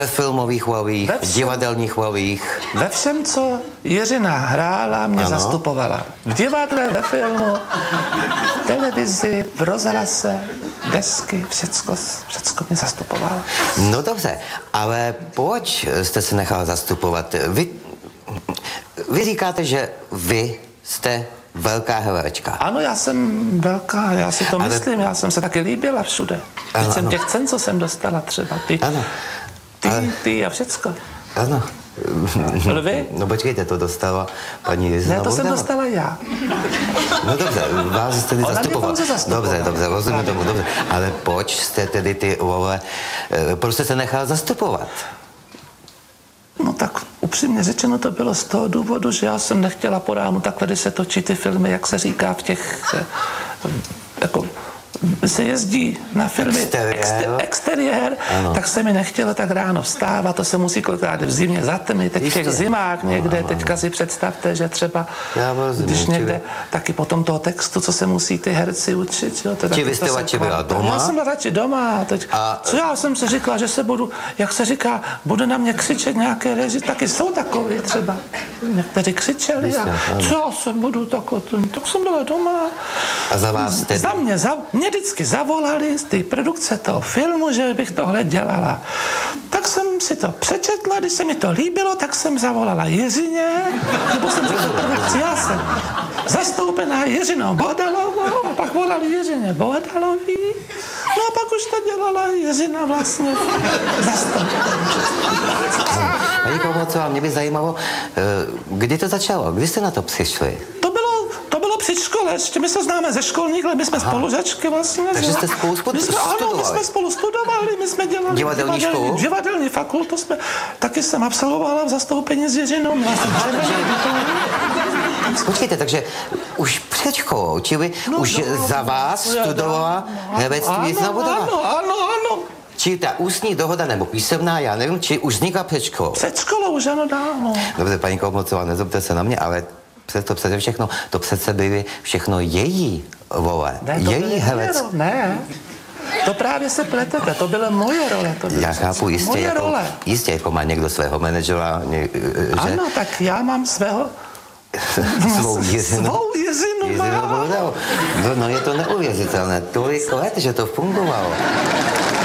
filmových rolích, divadelních rolích. Ve všem, co Jiřina hrála, mě zastupovala. V divadle, ve filmu, v televizi, v rozhlase, desky, všecko mě zastupovala. No dobře, ale proč jste se nechal zastupovat? Vy říkáte, že vy jste velká herečka. Ano, já jsem velká, já si to myslím, já jsem se taky líbila všude. Teď jsem těch cen, co jsem dostala třeba, ty a všecko. Ano. Vy? No počkejte, to dostala paní Jizina. Ne, to jsem dostala já. No dobře, vás jste zastupovala. Dobře, rozumím tomu, dobře. Ale proč jste tedy ty role, proč jste se nechal zastupovat? No tak upřímně řečeno to bylo z toho důvodu, že já jsem nechtěla po ránu takhle, když se točí ty filmy, jak se říká v těch, jako se jezdí na filmy exteriér, tak se mi nechtělo tak ráno vstávat, to se musí kolikrát v zimě zatmy, teď v těch zimách někde, teďka si představte, že třeba, když někde, taky potom toho textu, co se musí ty herci učit. Jo, či vy jste radši byla doma? Já jsem radši doma. Teď, co já jsem si říkala, že se budu, jak se říká, bude na mě křičet nějaké reži, taky jsou takový třeba. Někteří křičeli a co já se budu takhle, tak jsem byla doma. A za vás tedy? Mě vždycky zavolali z té produkce toho filmu, že bych tohle dělala. Tak jsem si to přečetla, když se mi to líbilo, tak jsem zavolala Jiřině, nebo jsem řekla produkci, já jsem zastoupená Jiřinou Bohdalovou, a pak volali Jiřině Bohdalový, no a pak už to dělala Jiřina vlastně zastoupená. Paní Komocová, mě by zajímalo, kdy to začalo, kdy jste na to přišli? To bylo při škole, ještě my se známe ze školních let, my jsme spolužačky vlastně. Takže jste spolu studovali? Ano, my jsme spolu studovali, my jsme dělali divadelní fakultu, taky jsem absolvovala v zastoupení s Jiřinou. Počkejte, takže už před školou, čili už za vás studovala herectví Jizina Bohdalová? Ano. Či ta ústní dohoda nebo písemná, já nevím, či už vznikla před školou? Před školou už ano, dávno. Dobře, paní Komocová, nezlobte se na mě, ale přece všechno, to přece byly všechno její role, její herec. Ne, to právě se pletete, to byla moje role. Já chápu, jistě, jako má někdo svého manažera, že? Ano, tak já mám svého... Svou Jizinu mám. No je to neuvěřitelné, tolik let, že to fungovalo.